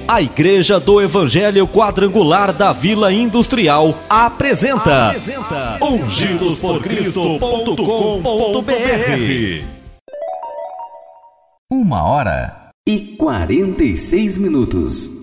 A Igreja do Evangelho Quadrangular da Vila Industrial apresenta ungidosporcristo.com.br. 1h46.